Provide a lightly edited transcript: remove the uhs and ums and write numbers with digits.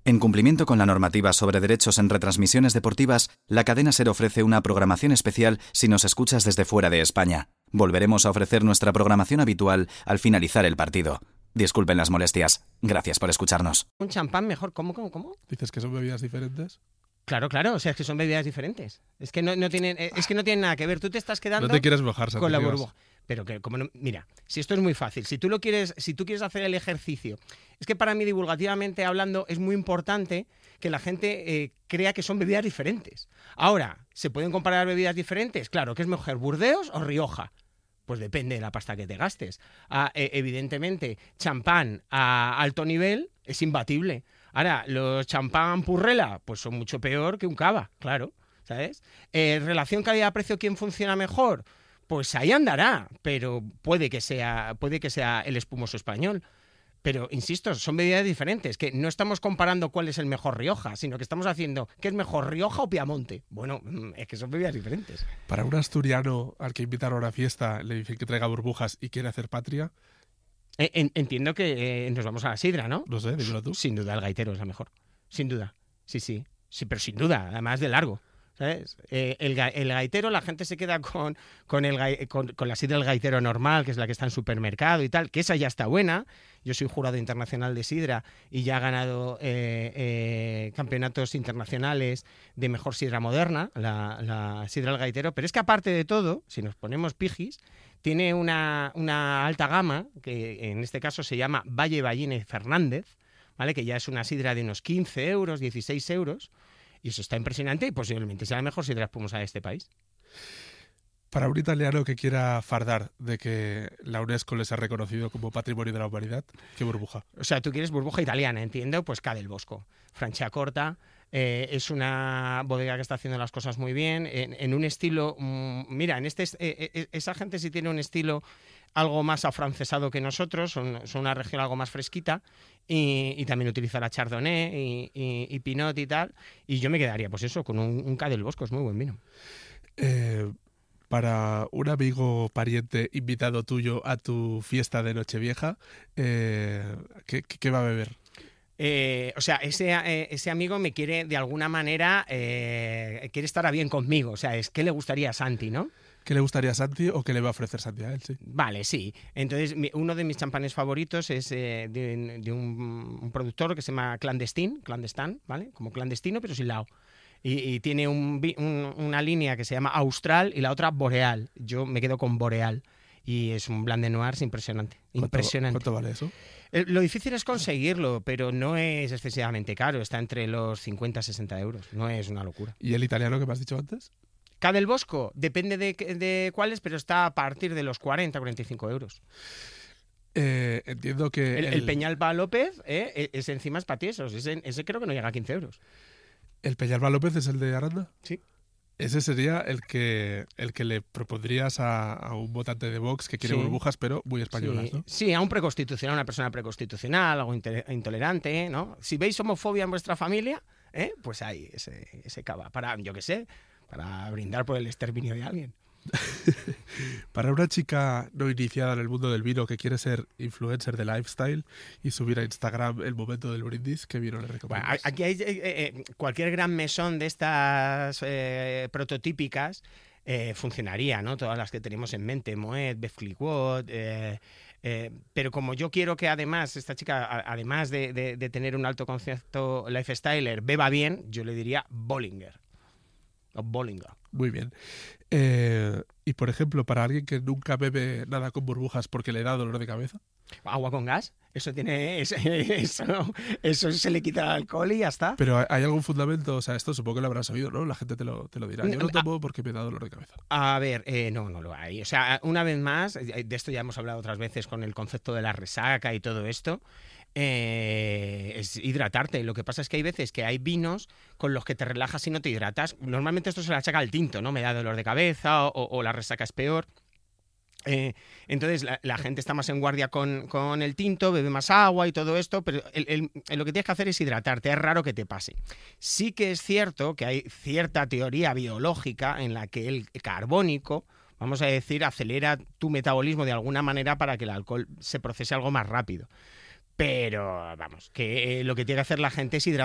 En cumplimiento con la normativa sobre derechos en retransmisiones deportivas, la cadena SER ofrece una programación especial si nos escuchas desde fuera de España. Volveremos a ofrecer nuestra programación habitual al finalizar el partido. Disculpen las molestias. Gracias por escucharnos. Un champán mejor. ¿Cómo? ¿Dices que son bebidas diferentes? Claro, o sea, es que son bebidas diferentes. Es que no tienen nada que ver. Tú te estás quedando no te quieres mojar, con la burbuja. Pero que como no, mira, si esto es muy fácil, si tú quieres hacer el ejercicio, es que para mí divulgativamente hablando es muy importante que la gente crea que son bebidas diferentes. Ahora, ¿se pueden comparar bebidas diferentes? Claro, ¿qué es mejor, Burdeos o Rioja? Pues depende de la pasta que te gastes. Evidentemente, champán a alto nivel es imbatible. Ahora, los champán Purrela, pues son mucho peor que un cava, claro, ¿sabes? Relación calidad-precio, ¿quién funciona mejor? Pues ahí andará, pero puede que sea el espumoso español. Pero, insisto, son bebidas diferentes, que no estamos comparando cuál es el mejor Rioja, sino que estamos haciendo ¿qué es mejor, Rioja o Piamonte? Bueno, es que son bebidas diferentes. Para un asturiano al que invitaron a una fiesta, le dicen que traiga burbujas y quiere hacer patria. Entiendo que nos vamos a la sidra, ¿no? No sé, dímelo tú. Sin duda el gaitero es la mejor. Sin duda. Sí, pero sin duda, además de largo. ¿Sabes? El gaitero, la gente se queda con la sidra del gaitero normal, que es la que está en supermercado y tal, que esa ya está buena. Yo soy jurado internacional de sidra y ya he ganado campeonatos internacionales de mejor sidra moderna, la sidra del gaitero. Pero es que aparte de todo, si nos ponemos pijis, tiene una alta gama, que en este caso se llama Valle Ballina Fernández, ¿vale? Que ya es una sidra de unos 15 euros, 16 euros. Y eso está impresionante y posiblemente sea la mejor sidra espumosa de este país. Para un italiano que quiera fardar de que la UNESCO les ha reconocido como Patrimonio de la Humanidad, ¿qué burbuja? O sea, tú quieres burbuja italiana, entiendo, pues Ca del Bosco. Franciacorta, es una bodega que está haciendo las cosas muy bien, en un estilo... mira, esa gente sí tiene un estilo algo más afrancesado que nosotros, son una región algo más fresquita, y también utiliza la Chardonnay y Pinot y tal, y yo me quedaría, pues eso, con un Ca del Bosco, es muy buen vino. Para un amigo, pariente, invitado tuyo a tu fiesta de Nochevieja, ¿qué va a beber? O sea, ese amigo me quiere, de alguna manera, quiere estar a bien conmigo, o sea, es que le gustaría a Santi, ¿no? ¿Qué le gustaría a Santi o qué le va a ofrecer Santi a él? Sí. Vale, sí. Entonces, uno de mis champanes favoritos es de un productor que se llama Clandestin, ¿vale? Como clandestino, pero sin lao. Y tiene una línea que se llama Austral y la otra Boreal. Yo me quedo con Boreal. Y es un Blanc de Noirs impresionante. ¿Cuánto vale eso? Lo difícil es conseguirlo, pero no es excesivamente caro. Está entre los 50 y 60 euros. No es una locura. ¿Y el italiano que me has dicho antes? Ca del Bosco, depende de cuáles, pero está a partir de los 40-45 euros. Entiendo que... El Peñalba López, ese encima es patiesos. Ese creo que no llega a 15 euros. ¿El Peñalba López es el de Aranda? Sí. Ese sería el que le propondrías a un votante de Vox que quiere burbujas, pero muy españolas, ¿no? Sí, a un preconstitucional, a una persona preconstitucional, algo intolerante, ¿no? Si veis homofobia en vuestra familia, pues ahí, ese cava. Para, yo qué sé, para brindar por el exterminio de alguien. Para una chica no iniciada en el mundo del vino que quiere ser influencer de lifestyle y subir a Instagram el momento del brindis, ¿qué vino le recomiendas? Bueno, aquí hay cualquier gran mesón de estas prototípicas funcionaría, ¿no? Todas las que tenemos en mente, Moet, Veuve Clicquot, pero como yo quiero que además esta chica, además de tener un alto concepto lifestyler, beba bien, yo le diría Bollinger. O Bollinger. Muy bien. Y por ejemplo, para alguien que nunca bebe nada con burbujas porque le da dolor de cabeza. Agua con gas, eso se le quita el alcohol y ya está. Pero ¿hay algún fundamento? O sea, esto supongo que lo habrás oído, ¿no? La gente te lo dirá. Yo lo tomo porque me da dolor de cabeza. A ver, no lo hay. O sea, una vez más, de esto ya hemos hablado otras veces con el concepto de la resaca y todo esto. Es hidratarte. Lo que pasa es que hay veces que hay vinos con los que te relajas y no te hidratas. Normalmente esto se le achaca al tinto, ¿no? Me da dolor de cabeza o la resaca es peor. Entonces la gente está más en guardia con el tinto, bebe más agua y todo esto, pero lo que tienes que hacer es hidratarte. Es raro que te pase. Sí que es cierto que hay cierta teoría biológica en la que el carbónico, vamos a decir, acelera tu metabolismo de alguna manera para que el alcohol se procese algo más rápido. Pero, vamos, que lo que tiene que hacer la gente es hidratarse.